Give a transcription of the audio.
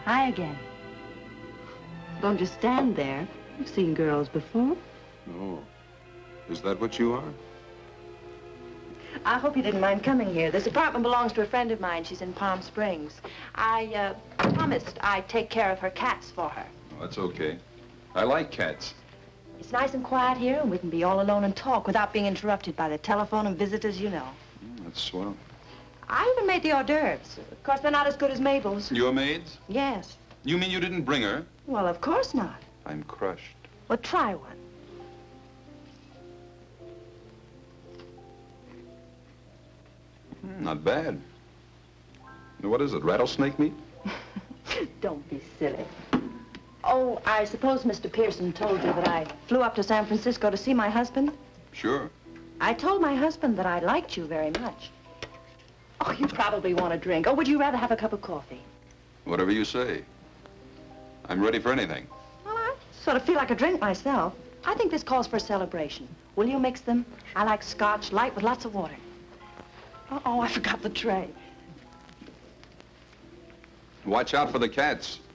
Hi again. Don't just stand there. You've seen girls before. Oh. Is that what you are? I hope you didn't mind coming here. This apartment belongs to a friend of mine. She's in Palm Springs. I promised I'd take care of her cats for her. Oh, that's okay. I like cats. It's nice and quiet here, and we can be all alone and talk without being interrupted by the telephone and visitors, you know. That's swell. I even made the hors d'oeuvres. Of course, they're not as good as Mabel's. Your maids? Yes. You mean you didn't bring her? Well, of course not. I'm crushed. Well, try one. Not bad. What is it, rattlesnake meat? Don't be silly. Oh, I suppose Mr. Pearson told you that I flew up to San Francisco to see my husband? Sure. I told my husband that I liked you very much. Oh, you probably want a drink. Or would you rather have a cup of coffee? Whatever you say. I'm ready for anything. Well, I sort of feel like a drink myself. I think this calls for a celebration. Will you mix them? I like scotch, light with lots of water. Uh-oh, I forgot the tray. Watch out for the cats.